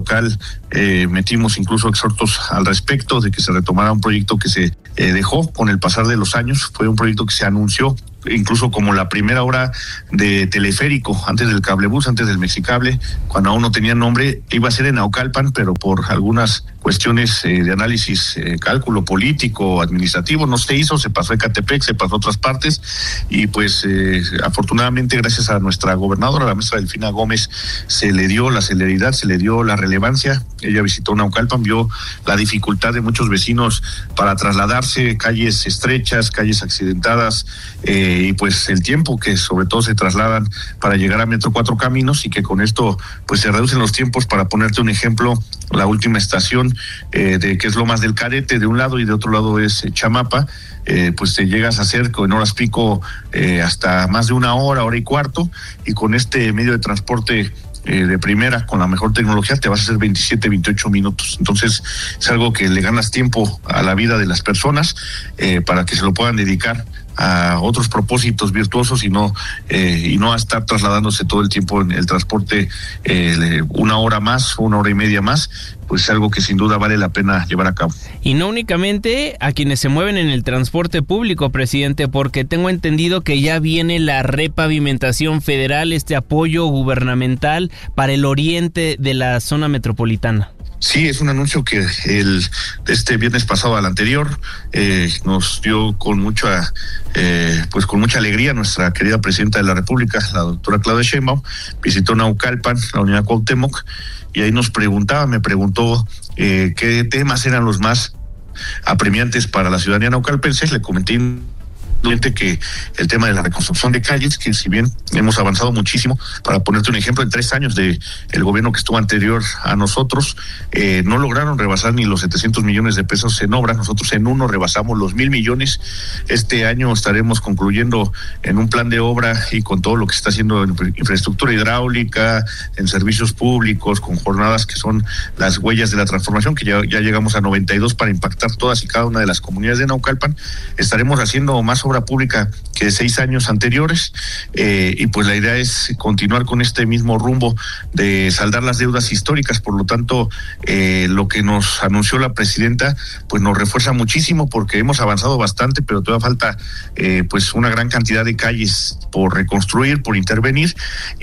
local metimos incluso exhortos al respecto de que se retomara un proyecto que se dejó con el pasar de los años. Fue un proyecto que se anunció incluso como la primera obra de teleférico, antes del cablebús, antes del Mexicable, cuando aún no tenía nombre, iba a ser en Naucalpan, pero por algunas cuestiones de análisis, cálculo político, administrativo, no se hizo, se pasó a Ecatepec, se pasó a otras partes, y pues afortunadamente gracias a nuestra gobernadora, la maestra Delfina Gómez, se le dio la celeridad, se le dio la relevancia. Ella visitó Naucalpan, vio la dificultad de muchos vecinos para trasladarse, calles estrechas, calles accidentadas, y pues el tiempo que sobre todo se trasladan para llegar a Metro Cuatro Caminos, y que con esto pues se reducen los tiempos. Para ponerte un ejemplo, la última estación de que es Lomas del Carete de un lado y de otro lado es Chamapa, pues te llegas a hacer con horas pico hasta más de una hora, hora y cuarto, y con este medio de transporte de primera, con la mejor tecnología, te vas a hacer 27, 28 minutos. Entonces es algo que le ganas tiempo a la vida de las personas para que se lo puedan dedicar a otros propósitos virtuosos y no a estar trasladándose todo el tiempo en el transporte una hora más, una hora y media más. Pues es algo que sin duda vale la pena llevar a cabo. Y no únicamente a quienes se mueven en el transporte público, presidente, porque tengo entendido que ya viene la repavimentación federal, este apoyo gubernamental para el oriente de la zona metropolitana. Sí, es un anuncio que este viernes pasado al anterior nos dio con mucha alegría nuestra querida presidenta de la República, la doctora Claudia Sheinbaum. Visitó Naucalpan, la unidad Cuauhtémoc, y ahí me preguntó qué temas eran los más apremiantes para la ciudadanía naucalpense. Le comenté que el tema de la reconstrucción de calles, que si bien hemos avanzado muchísimo, para ponerte un ejemplo, en 3 años de el gobierno que estuvo anterior a nosotros, no lograron rebasar ni los 700 millones de pesos en obra. Nosotros en uno rebasamos los 1,000 millones. Este año estaremos concluyendo en un plan de obra y con todo lo que se está haciendo en infraestructura hidráulica, en servicios públicos, con jornadas que son las huellas de la transformación, que ya llegamos a 92 para impactar todas y cada una de las comunidades de Naucalpan. Estaremos haciendo más obra pública que 6 años anteriores, y pues la idea es continuar con este mismo rumbo de saldar las deudas históricas. Por lo tanto, lo que nos anunció la presidenta pues nos refuerza muchísimo, porque hemos avanzado bastante, pero todavía falta pues una gran cantidad de calles por reconstruir, por intervenir,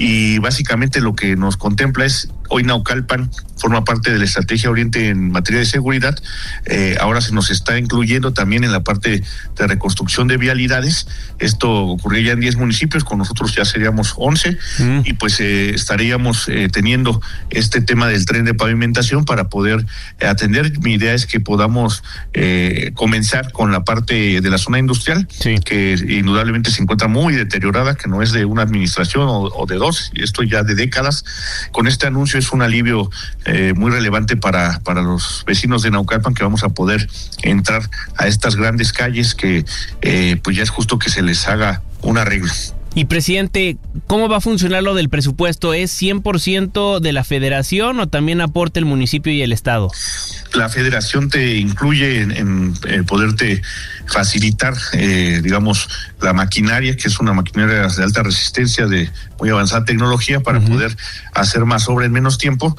y básicamente lo que nos contempla es, hoy Naucalpan forma parte de la Estrategia Oriente en materia de seguridad. Ahora se nos está incluyendo también en la parte de reconstrucción de vialidades. Esto ocurrió ya en 10 municipios, con nosotros ya seríamos 11, y pues estaríamos teniendo este tema del tren de pavimentación para poder atender. Mi idea es que podamos comenzar con la parte de la zona industrial, sí, que indudablemente se encuentra muy deteriorada, que no es de una administración o de dos, y esto ya de décadas. Con este anuncio es un alivio muy relevante para los vecinos de Naucalpan, que vamos a poder entrar a estas grandes calles que pues ya es justo que se les haga un arreglo. Y presidente, ¿cómo va a funcionar lo del presupuesto? ¿Es 100% de la federación o también aporta el municipio y el estado? La federación te incluye en poderte facilitar, digamos, la maquinaria, que es una maquinaria de alta resistencia, de muy avanzada tecnología, para poder hacer más obra en menos tiempo.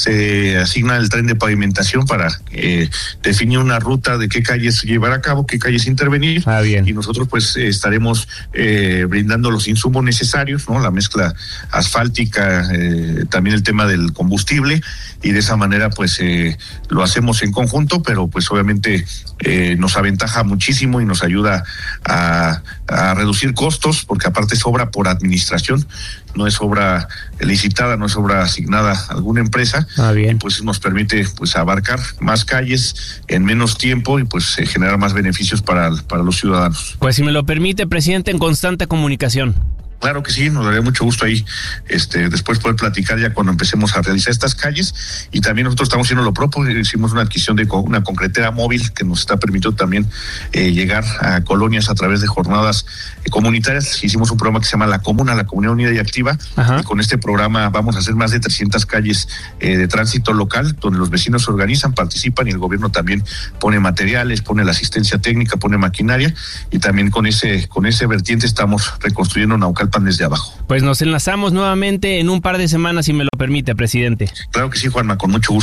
Se asigna el tren de pavimentación para definir una ruta de qué calles llevar a cabo, qué calles intervenir. Bien. Y nosotros pues estaremos brindando los insumos necesarios, ¿no? La mezcla asfáltica, también el tema del combustible, y de esa manera pues lo hacemos en conjunto, pero pues obviamente nos aventaja muchísimo y nos ayuda a reducir costos, porque aparte es obra por administración, no es obra licitada, no es obra asignada a alguna empresa. Bien. Y pues nos permite pues abarcar más calles en menos tiempo y pues generar más beneficios para los ciudadanos. Pues si me lo permite, presidente, en constante comunicación. Claro que sí, nos daría mucho gusto ahí después poder platicar ya cuando empecemos a realizar estas calles. Y también nosotros estamos haciendo lo propio, hicimos una adquisición de una concretera móvil que nos está permitiendo también llegar a colonias a través de jornadas comunitarias. Hicimos un programa que se llama La Comuna, la Comunidad Unida y Activa. Ajá. Y con este programa vamos a hacer más de 300 calles de tránsito local, donde los vecinos se organizan, participan, y el gobierno también pone materiales, pone la asistencia técnica, pone maquinaria, y también con ese vertiente estamos reconstruyendo Naucalpan sepan desde abajo. Pues nos enlazamos nuevamente en un par de semanas, si me lo permite, presidente. Claro que sí, Juanma, con mucho gusto.